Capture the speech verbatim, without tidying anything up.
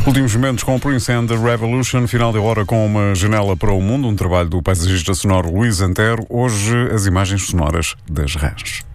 Últimos momentos com o Prince and the Revolution, final de hora com uma janela para o mundo, um trabalho do paisagista sonoro Luís Antero. Hoje as imagens sonoras das rãs.